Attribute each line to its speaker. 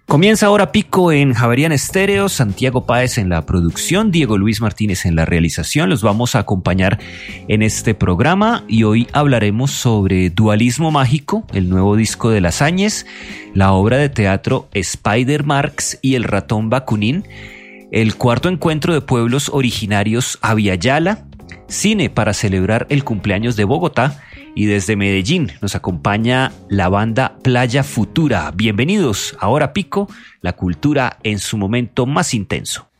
Speaker 1: Comienza Hora Pico en Javeriana Estéreo, Santiago Páez en la producción, Diego Luis Martínez en la realización. Los vamos a acompañar en este programa y hoy hablaremos sobre Dualismo Mágico, el nuevo disco de Las Áñez, la obra de teatro Spider-Marx y el ratón Bakunin, el cuarto encuentro de pueblos originarios Abya-Yala, cine para celebrar el cumpleaños de Bogotá. Y desde Medellín nos acompaña la banda Playa Futura. Bienvenidos a Hora Pico, la cultura en su momento más intenso.